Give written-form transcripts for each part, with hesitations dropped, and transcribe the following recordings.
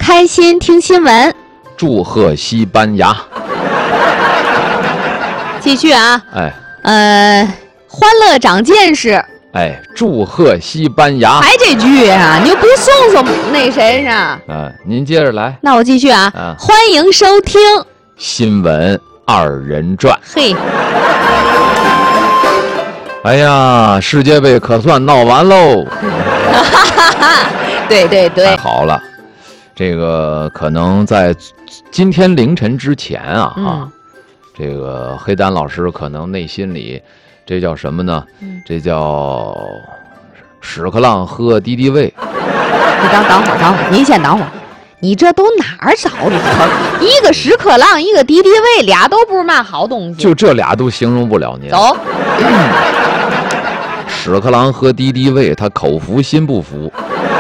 开心听新闻。 祝贺西班牙。 继续啊。欢乐长见识。 祝贺西班牙。 还这句啊，你就不送送那谁上？ 您接着来。 那我继续啊。欢迎收听新闻二人转。 嘿。 哎呀，世界杯可算闹完喽！ 对对对， 太好了。这个可能在今天凌晨之前这个黑丹老师可能内心里，这叫什么呢？这叫屎壳郎喝敌敌畏。 你等会儿，您先等会儿。你这都哪儿找的？一个屎壳郎，一个敌敌畏，俩都不是嘛好东西。 就这俩都形容不了您。 走。 屎壳郎和敌敌畏，他口服心不服。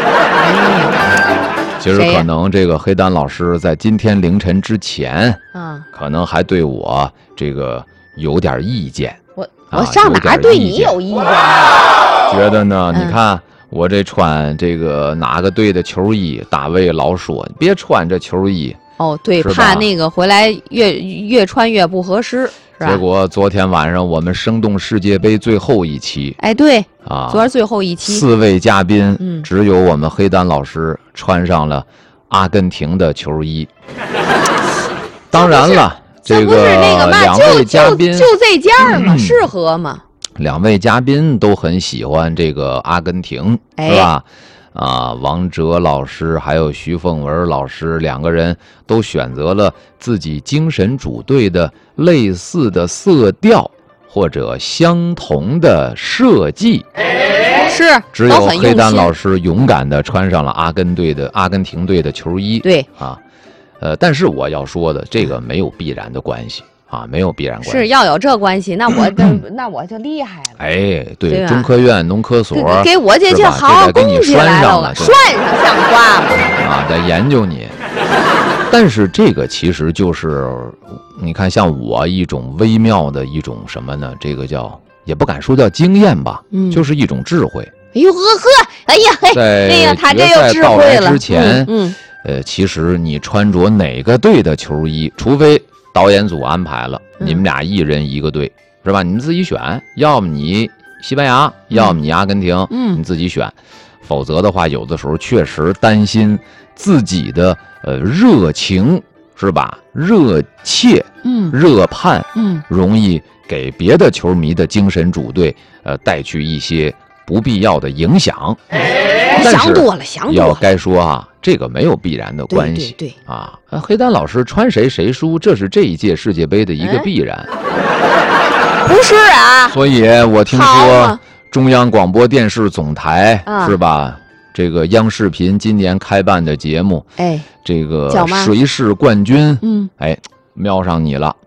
其实可能这个黑丹老师在今天凌晨之前，可能还对我这个有点意见。 我上哪儿对你有意见？ 觉得呢？你看我这穿这个哪个队的球衣，大卫老说你别穿这球衣。 对，怕那个回来越穿越不合适。 结果昨天晚上我们生动世界杯最后一期， 对昨天最后一期 ，4位嘉宾，只有我们黑丹老师穿上了阿根廷的球衣。当然了，这个2位嘉宾就这件嘛，适合吗 ？2位嘉宾都很喜欢这个阿根廷，是吧？王哲老师还有徐凤文老师2个人都选择了自己精神主队的类似的色调或者相同的设计，只有黑丹老师勇敢地穿上了阿根廷队的球衣。 对但是我要说的这个没有必然的关系。没有必然关系。 是要有这关系，那我就厉害了。 对，中科院农科所给我这就好给你拴上了， 拴上像话吗？ 得研究你。但是这个其实就是你看，像我一种微妙的一种什么呢？这个叫也不敢说叫经验吧，就是一种智慧。 哎呦在他这有智慧了。 之前，其实你穿着哪个队的球衣，除非导演组安排了，你们俩1人1个队，是吧？你们自己选，要么你西班牙，要么你阿根廷，你自己选。否则的话，有的时候确实担心自己的热情，是吧？热切，热盼，容易给别的球迷的精神主队带去一些不必要的影响。 想多了。 要该说这个没有必然的关系。 对黑丹老师穿谁输，这是这一届世界杯的一个必然。 不是啊。 所以我听说中央广播电视总台是吧？这个央视频今年开办的节目，这个谁是冠军？瞄上你了。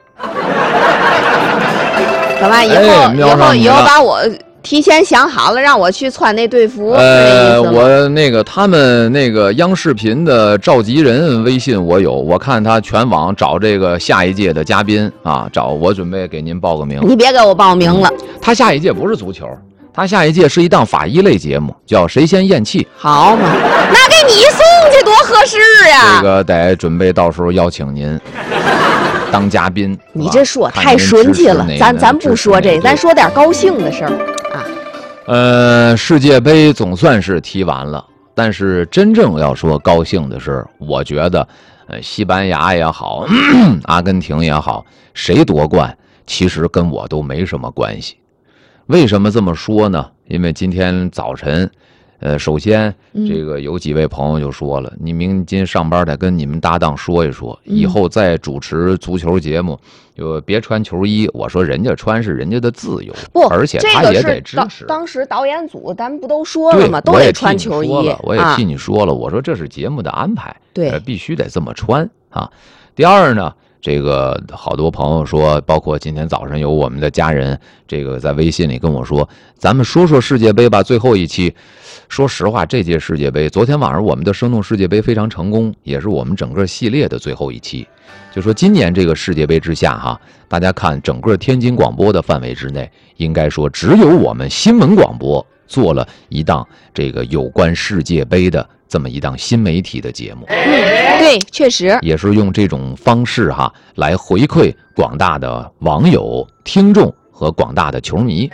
干嘛？以后把我提前想好了，让我去穿那队服。 我他们央视频的召集人微信我有，我看他全网找这个下一届的嘉宾我准备给您报个名。 你别给我报名了。 他下一届不是足球，他下一届是一档法医类节目，叫谁先咽气。 好嘛，那给你送去多合适呀！ 这个得准备到时候邀请您当嘉宾。 你这说太顺气了，咱不说这，咱说点高兴的事儿。 世界杯总算是踢完了，但是真正要说高兴的是，我觉得，西班牙也好，阿根廷也好，谁夺冠其实跟我都没什么关系。为什么这么说呢？因为今天早晨，首先这个有几位朋友就说了，你明天上班得跟你们搭档说一说，以后再主持足球节目就别穿球衣。我说人家穿是人家的自由，而且他也得支持。 当时导演组咱们不都说了吗？都得穿球衣。 我也替你说了，我说这是节目的安排， 对， 必须得这么穿啊。第二呢，这个好多朋友说，包括今天早上有我们的家人，这个在微信里跟我说，咱们说世界杯吧，最后一期。说实话，这届世界杯，昨天晚上我们的生动世界杯非常成功，也是我们整个系列的最后一期。就说今年这个世界杯之下大家看整个天津广播的范围之内，应该说只有我们新闻广播做了一档这个有关世界杯的这么一档新媒体的节目。 对，确实也是用这种方式来回馈广大的网友、听众和广大的球迷。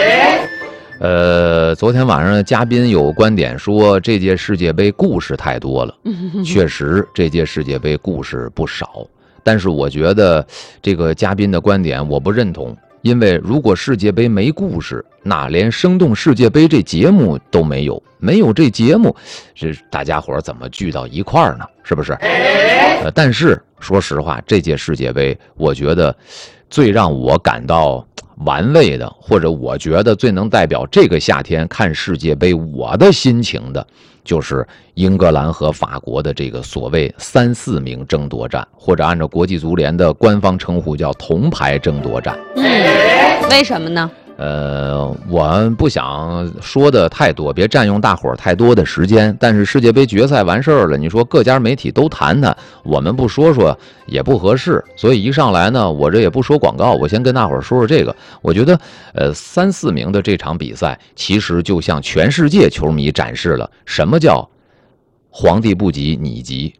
昨天晚上的嘉宾有观点说，这届世界杯故事太多了。确实，这届世界杯故事不少，但是我觉得这个嘉宾的观点我不认同，因为如果世界杯没故事，那连生动世界杯这节目都没有，没有这节目，这大家伙怎么聚到一块儿呢？是不是？但是说实话，这届世界杯，我觉得最让我感到玩味的，或者我觉得最能代表这个夏天看世界杯我的心情的，就是英格兰和法国的这个所谓3、4名争夺战，或者按照国际足联的官方称呼叫铜牌争夺战。 为什么呢？ 我不想说的太多，别占用大伙儿太多的时间。但是世界杯决赛完事儿了，你说各家媒体都谈谈，我们不说说也不合适。所以一上来呢，我这也不说广告，我先跟大伙儿说说这个。我觉得，3、4名的这场比赛，其实就向全世界球迷展示了什么叫皇帝不急你急。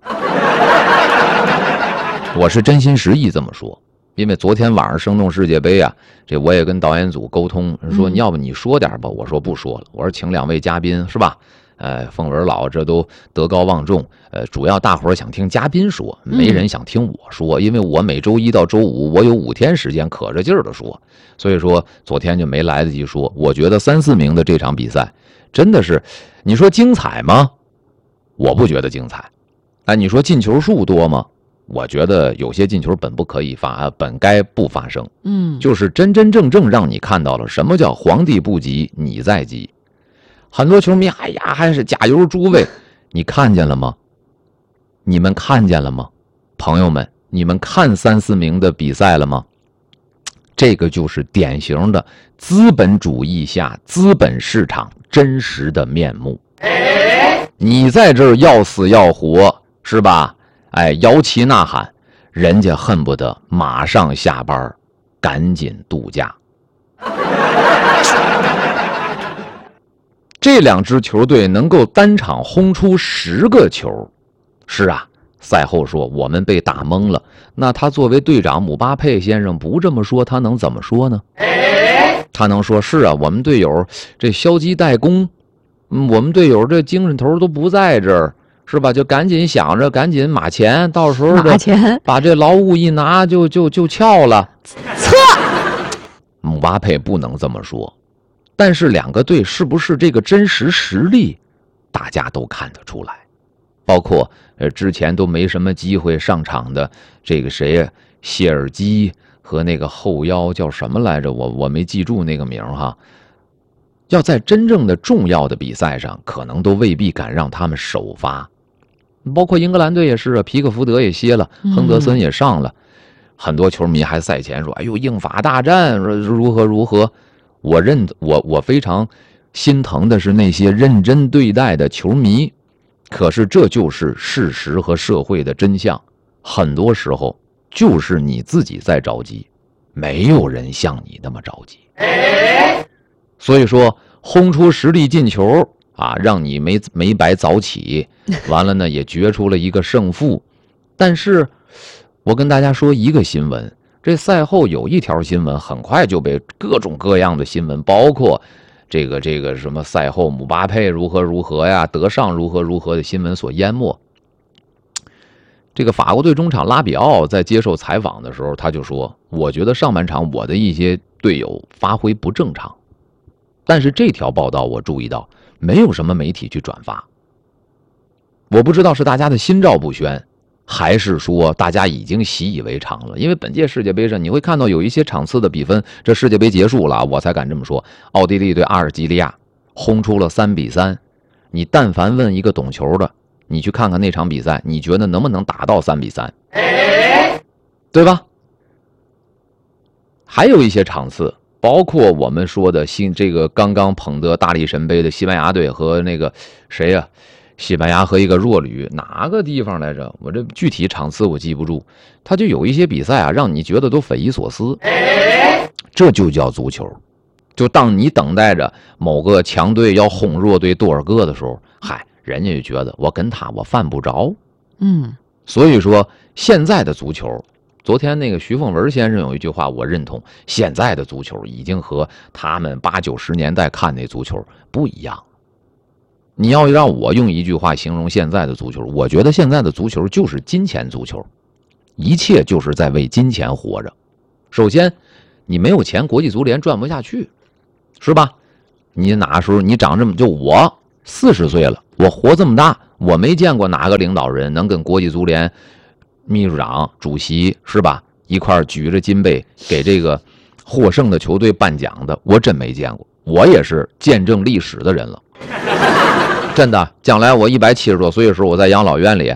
我是真心实意这么说。因为昨天晚上生动世界杯啊，这我也跟导演组沟通，说你要不你说点吧，我说不说了，我说请2位嘉宾是吧？凤文老这都德高望重，主要大伙儿想听嘉宾说，没人想听我说，因为我每周1到周5我有5天时间可着劲儿的说，所以说昨天就没来得及说。我觉得3、4名的这场比赛真的是，你说精彩吗？我不觉得精彩。你说进球数多吗？我觉得有些进球本该不发生。就是真真正正让你看到了什么叫皇帝不急你再急。很多球迷还是加油诸位，你看见了吗？你们看见了吗？朋友们，你们看3、4名的比赛了吗？这个就是典型的资本主义下资本市场真实的面目。你在这儿要死要活是吧？摇旗呐喊，人家恨不得马上下班，赶紧度假。这2支球队能够单场轰出10个球，是啊，赛后说我们被打懵了。那他作为队长姆巴佩先生不这么说，他能怎么说呢？他能说是啊，我们队友这消极怠工，我们队友这精神头都不在这儿。是吧？就赶紧想着，赶紧马前，到时候把这劳务一拿就翘了。 错， 姆巴佩不能这么说。但是2个队是不是这个真实实力，大家都看得出来。包括之前都没什么机会上场的这个谁呀，谢尔基和那个后腰叫什么来着？我没记住那个名哈。要在真正的重要的比赛上，可能都未必敢让他们首发。包括英格兰队也是啊，皮克福德也歇了，亨德森也上了。很多球迷还赛前说：“哎呦，英法大战如何如何。”我非常心疼的是那些认真对待的球迷。可是这就是事实和社会的真相，很多时候就是你自己在着急，没有人像你那么着急。所以说，轰出10粒进球让你没白早起，完了呢也决出了一个胜负。但是我跟大家说一个新闻，这赛后有一条新闻很快就被各种各样的新闻，包括这个什么赛后姆巴佩如何如何呀，德尚如何如何的新闻所淹没。这个法国队中场拉比奥在接受采访的时候，他就说：“我觉得上半场我的一些队友发挥不正常。”但是这条报道我注意到没有什么媒体去转发，我不知道是大家的心照不宣，还是说大家已经习以为常了。因为本届世界杯上你会看到有一些场次的比分，这世界杯结束了我才敢这么说，奥地利对阿尔及利亚轰出了3-3。你但凡问一个懂球的，你去看看那场比赛，你觉得能不能打到3-3，对吧？还有一些场次，包括我们说的这个刚刚捧得大力神杯的西班牙队和那个谁呀，西班牙和一个弱旅，哪个地方来着？我这具体场次我记不住。他就有一些比赛让你觉得都匪夷所思。这就叫足球。就当你等待着某个强队要轰弱队多少个的时候， 人家就觉得我跟他我犯不着。 所以说现在的足球，昨天那个徐凤文先生有一句话我认同，现在的足球已经和他们80、90年代看那足球不一样。你要让我用一句话形容现在的足球，我觉得现在的足球就是金钱足球，一切就是在为金钱活着。首先你没有钱，国际足联转不下去，是吧？你哪时候你长这么，就我40岁了，我活这么大，我没见过哪个领导人能跟国际足联秘书长、主席，是吧，一块举着金杯给这个获胜的球队颁奖的，我真没见过。我也是见证历史的人了，真的。将来我170多岁的时候，我在养老院里，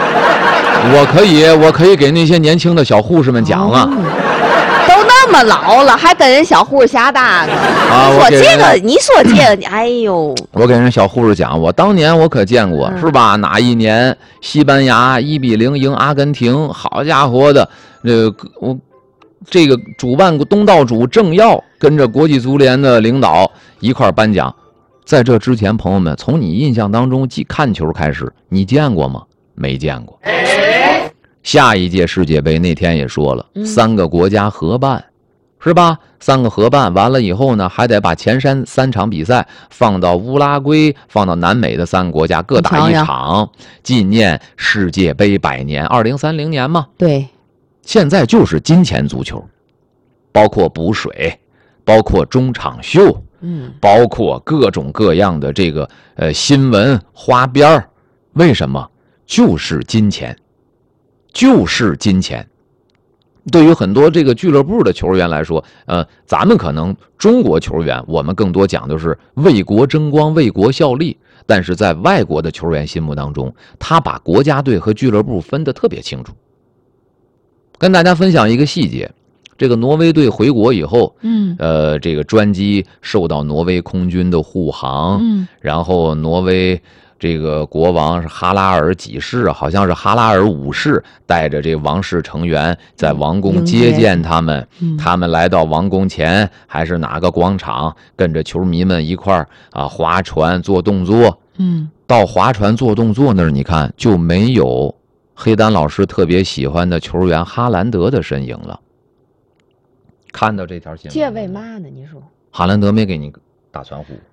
我可以给那些年轻的小护士们讲啊。 都那么老了，还跟人小护士瞎搭呢。你说这个，哎呦！ 我给人小护士讲，我当年我可见过，是吧？哪一年西班牙1-0赢阿根廷，好家伙的，这个主办东道主政要跟着国际足联的领导一块颁奖。在这之前，朋友们，从你印象当中看球开始，你见过吗？没见过。下一届世界杯那天也说了，3个国家合办，是吧？3个合办完了以后呢，还得把前3场比赛放到乌拉圭，放到南美的3个国家各打1场，纪念世界杯100年，2030年嘛。 对， 现在就是金钱足球，包括补水，包括中场秀，包括各种各样的这个新闻花边，为什么？就是金钱。就是金钱。对于很多这个俱乐部的球员来说，咱们可能中国球员，我们更多讲的是为国争光、为国效力。但是在外国的球员心目当中，他把国家队和俱乐部分得特别清楚。跟大家分享一个细节，这个挪威队回国以后，这个专机受到挪威空军的护航，然后挪威这个国王是哈拉尔几世，好像是哈拉尔5世，带着这王室成员在王宫接见他们。他们来到王宫前，还是哪个广场，跟着球迷们一块儿划船做动作。到划船做动作那儿，你看就没有黑丹老师特别喜欢的球员哈兰德的身影了。看到这条新闻， 这为嘛呢？你说哈兰德没给你打传呼。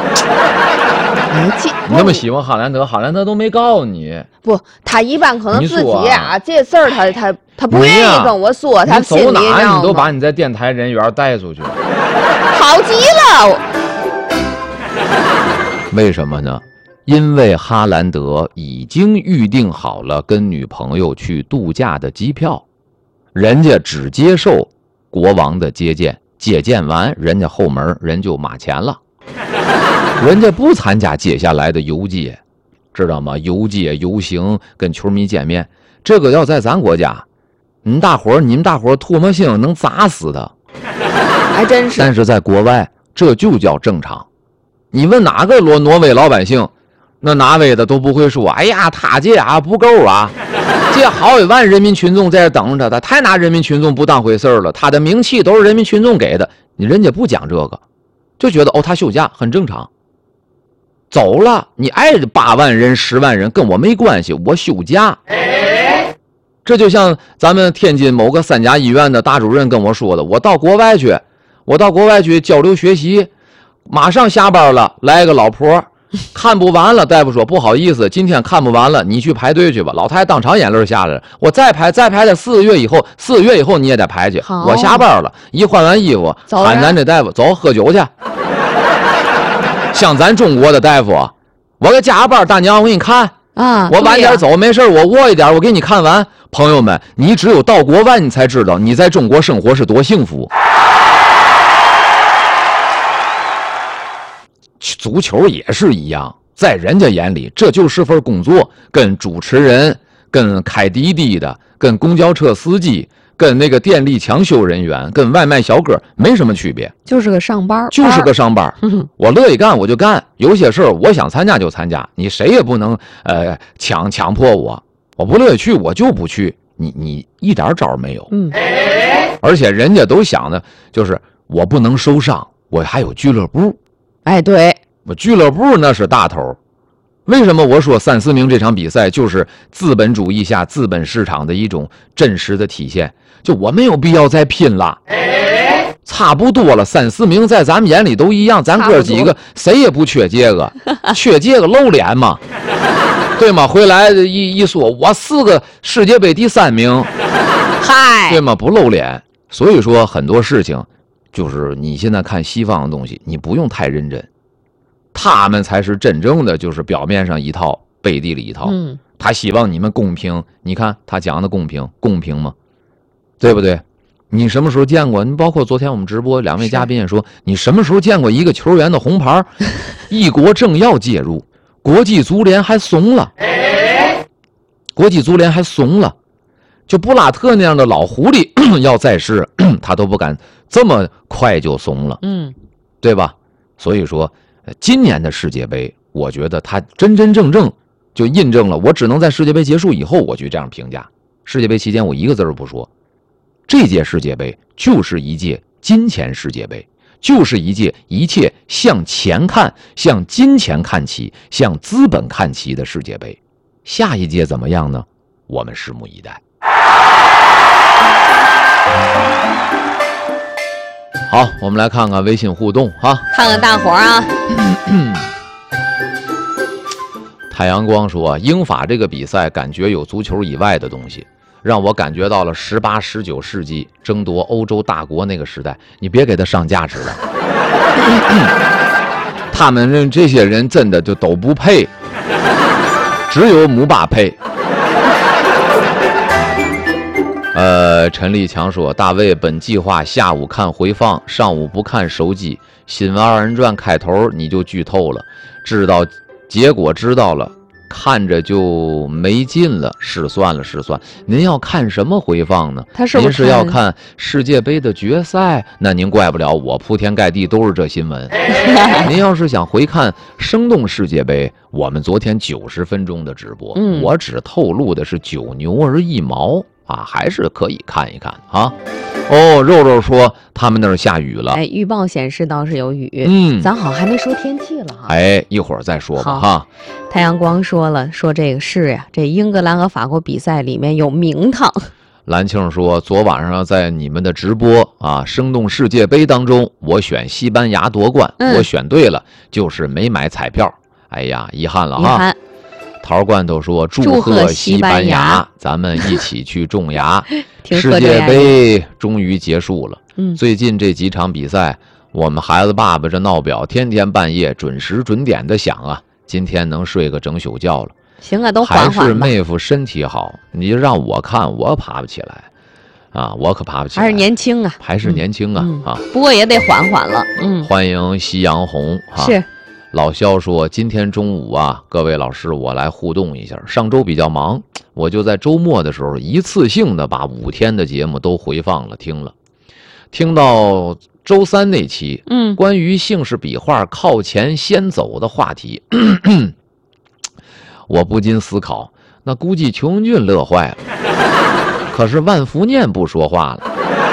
你那么喜欢哈兰德，哈兰德都没告诉你。 不，他一般可能自己这事儿他不愿意跟我说，他心里走哪你都把你在电台人缘带出去， 好极了。 为什么呢？因为哈兰德已经预定好了跟女朋友去度假的机票，人家只接受国王的接见，接见完人家后门人就马钱了。人家不参加接下来的游街，知道吗？游街游行跟球迷见面，这个要在咱国家，你们大伙唾沫星能砸死他， 还真是。 但是在国外这就叫正常。你问哪个挪威老百姓，那哪位的都不会说，哎呀他这不够啊，这好几万人民群众在这等着他，太拿人民群众不当回事了，他的名气都是人民群众给的，人家不讲这个，就觉得他休假很正常。走了，你爱8万人10万人跟我没关系，我休假。这就像咱们天津某个3甲医院的大主任跟我说的，我到国外去交流学习，马上下班了，来个老婆看不完了，大夫说不好意思，今天看不完了，你去排队去吧。老太太当场眼泪下来了，我再排在4个月以后你也得排去。我下班了，一换完衣服喊咱这大夫走喝酒去。像咱中国的大夫，我给加班，大娘我给你看我晚点走没事，我窝一点，我给你看完。朋友们，你只有到国外你才知道你在中国生活是多幸福。足球也是一样，在人家眼里这就是份工作，跟主持人、跟开滴滴的、跟公交车司机、跟那个电力抢修人员、跟外卖小哥没什么区别， 就是个上班。我乐意干我就干，有些事儿我想参加就参加，你谁也不能强迫我不乐意去我就不去，你一点招没有。而且人家都想的就是我不能受伤，我还有俱乐部。 对， 我俱乐部那是大头， 为什么我说3-4名这场比赛就是资本主义下资本市场的一种真实的体现？就我没有必要再拼了，差不多了。3-4名在咱们眼里都一样，咱哥几个谁也不缺这个，缺这个露脸嘛，对吗？回来一说我4个世界杯第3名， 嗨， 对吗？不露脸。所以说很多事情，就是你现在看西方的东西，你不用太认真，他们才是真正的就是表面上一套，背地里一套。他希望你们公平，你看他讲的公平吗？对不对？你什么时候见过？你包括昨天我们直播2位嘉宾也说，你什么时候见过一个球员的红牌？一国正要介入，国际足联还怂了，就布拉特那样的老狐狸要再试，他都不敢这么快就怂了，对吧？所以说，今年的世界杯，我觉得他真正就印证了，我只能在世界杯结束以后我去这样评价。世界杯期间我一个字儿不说，这届世界杯就是一届金钱世界杯，就是一届一切向钱看、向金钱看齐、向资本看齐的世界杯。下一届怎么样呢？我们拭目以待。好，我们来看看微信互动哈， 看看大伙儿啊。 太阳光说，英法这个比赛感觉有足球以外的东西，让我感觉到了18、19世纪争夺欧洲大国那个时代。你别给他上价值了，他们这些人真的就都不配，只有姆巴佩。陈立强说，大卫本计划下午看回放，上午不看手机。新闻2人转开头你就剧透了，知道结果知道了，看着就没劲了，失算了。您要看什么回放呢？您是要看世界杯的决赛，那您怪不了我，铺天盖地都是这新闻。您要是想回看生动世界杯，我们昨天90分钟的直播，我只透露的是9牛而1毛啊，还是可以看一看啊。肉肉说他们那儿下雨了， 预报显示倒是有雨，咱好还没说天气了哈， 一会儿再说吧哈。 太阳光说了，说这个是呀，这英格兰和法国比赛里面有名堂。 蓝庆说，昨晚上在你们的直播啊，生动世界杯当中，我选西班牙夺冠，我选对了，就是没买彩票，哎呀，遗憾了哈。桃罐头说，祝贺西班牙，咱们一起去种牙。世界杯终于结束了，最近这几场比赛，我们孩子爸爸这闹表，天天半夜准时准点的响啊，今天能睡个整宿觉了。 行啊，都缓缓吧。 还是妹夫身体好，你就让我看，我爬不起来啊，我可爬不起来。 还是年轻啊， 啊， 不过也得缓缓了。 欢迎夕阳红啊。 是。 老肖说，今天中午啊，各位老师我来互动一下，上周比较忙，我就在周末的时候一次性的把5天的节目都回放了听了，听到周3那期关于姓氏笔画靠前先走的话题，我不禁思考，那估计邱文俊乐坏了，可是万福念不说话了，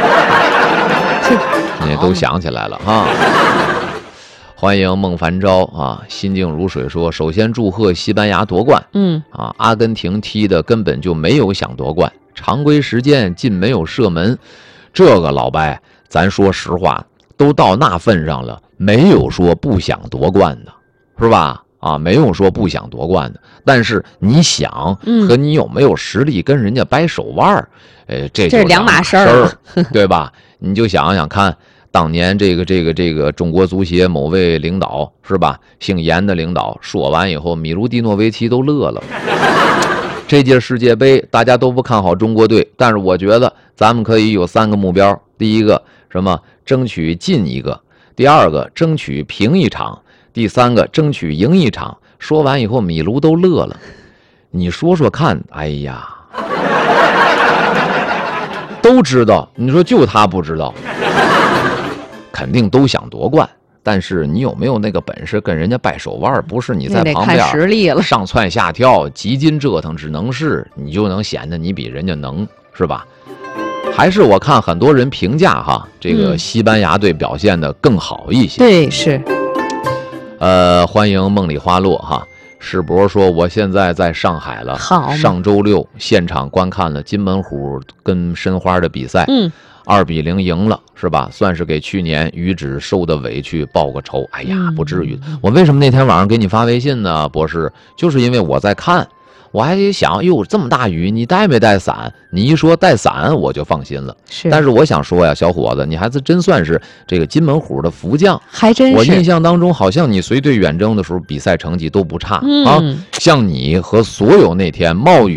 你都想起来了哈。欢迎孟凡昭啊，心静如水说，首先祝贺西班牙夺冠。阿根廷踢的根本就没有想夺冠，常规时间进没有射门，这个老白，咱说实话，都到那份上了，没有说不想夺冠的，是吧？啊，没有说不想夺冠的，但是你想和你有没有实力跟人家掰手腕，这是两码事儿， 对吧？你就想想看。当年这个中国足协某位领导是吧，姓严的领导说完以后，米卢蒂诺维奇都乐了。这届世界杯大家都不看好中国队，但是我觉得咱们可以有3个目标，第一个什么，争取进一个，第2个争取平1场，第3个争取赢1场。说完以后，米卢都乐了。你说说看，哎呀，都知道，你说就他不知道。肯定都想夺冠，但是你有没有那个本事跟人家掰手腕？不是你在旁边实力了， 上蹿下跳、几经折腾，只能是你就能显得你比人家能，是吧？还是我看很多人评价哈，这个西班牙队表现的更好一些。 对，是。 欢迎梦里花落哈， 世博说我现在在上海了， 好嘛上周六现场观看了金门虎跟申花的比赛，2-0赢了，是吧？算是给去年于指受的委屈报个仇。哎呀，不至于。我为什么那天晚上给你发微信呢，博士？就是因为我在看，我还想，哟，这么大雨，你带没带伞？你一说带伞，我就放心了。但是我想说呀，小伙子，你还是真算是这个金门虎的福将， 还真是。 我印象当中，好像你随队远征的时候，比赛成绩都不差啊。像你和所有那天冒雨